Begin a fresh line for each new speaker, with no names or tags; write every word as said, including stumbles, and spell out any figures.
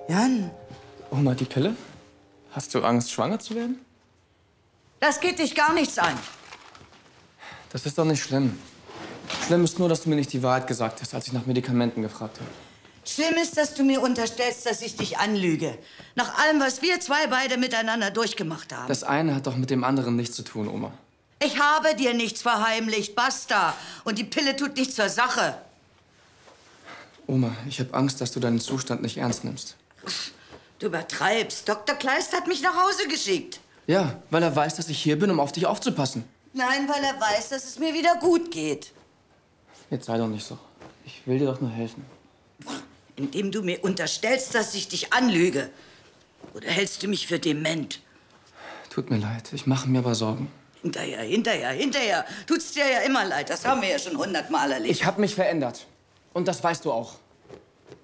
Jan.
Oma, die Pille? Hast du Angst, schwanger zu werden?
Das geht dich gar nichts an.
Das ist doch nicht schlimm. Schlimm ist nur, dass du mir nicht die Wahrheit gesagt hast, als ich nach Medikamenten gefragt habe.
Schlimm ist, dass du mir unterstellst, dass ich dich anlüge. Nach allem, was wir zwei beide miteinander durchgemacht haben.
Das eine hat doch mit dem anderen nichts zu tun, Oma.
Ich habe dir nichts verheimlicht, basta. Und die Pille tut nichts zur Sache.
Oma, ich habe Angst, dass du deinen Zustand nicht ernst nimmst.
Du übertreibst. Doktor Kleist hat mich nach Hause geschickt.
Ja, weil er weiß, dass ich hier bin, um auf dich aufzupassen.
Nein, weil er weiß, dass es mir wieder gut geht.
Jetzt sei doch nicht so. Ich will dir doch nur helfen.
Indem du mir unterstellst, dass ich dich anlüge. Oder hältst du mich für dement?
Tut mir leid, ich mache mir aber Sorgen.
Hinterher, hinterher, hinterher. Tut's dir ja immer leid. Das haben wir ja schon hundertmal erlebt.
Ich habe mich verändert. Und das weißt du auch.